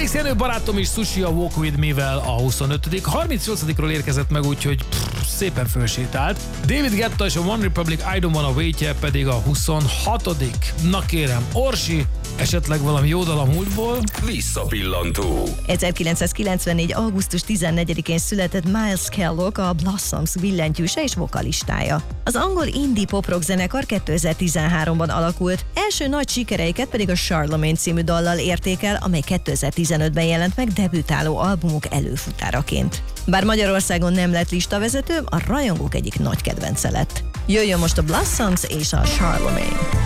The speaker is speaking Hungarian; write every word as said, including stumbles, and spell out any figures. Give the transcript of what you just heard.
Félix Jenő barátom is Sushi a Walk With Me-vel a huszonötödik harmincnyolcadikról érkezett meg, úgyhogy pff, szépen fölsétált. David Guetta és a One Republic I Don't Wanna Wait-je pedig a huszonhatodik Na kérem, Orsi, esetleg valami jó dal a múltból? Visszapillantó. ezerkilencszázkilencvennégy. augusztus tizennegyedikén született Miles Kellogg, a Blossoms billentyűse és vokalistája. Az angol indie pop-rock zenekar kétezer-tizenháromban alakult, első nagy sikereiket pedig a Charlemagne című dallal érték el, amely kétezer-tizenötben jelent meg debütáló albumuk előfutáraként. Bár Magyarországon nem lett listavezető, a rajongók egyik nagy kedvence lett. Jöjjön most a Blossoms és a Charlemagne.